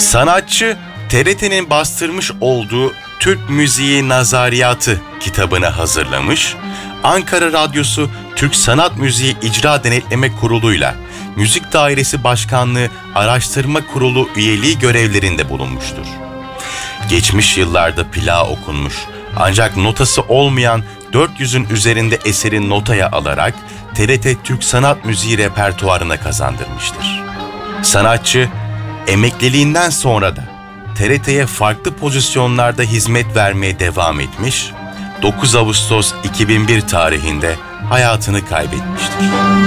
Sanatçı, TRT'nin bastırmış olduğu Türk Müziği Nazariyatı kitabını hazırlamış, Ankara Radyosu Türk Sanat Müziği İcra Denetleme Kurulu'yla Müzik Dairesi Başkanlığı Araştırma Kurulu üyeliği görevlerinde bulunmuştur. Geçmiş yıllarda plağı okunmuş ancak notası olmayan 400'ün üzerinde eserin notaya alarak TRT Türk Sanat Müziği repertuarına kazandırmıştır. Sanatçı, emekliliğinden sonra da TRT'ye farklı pozisyonlarda hizmet vermeye devam etmiş, 9 Ağustos 2001 tarihinde hayatını kaybetmiştir.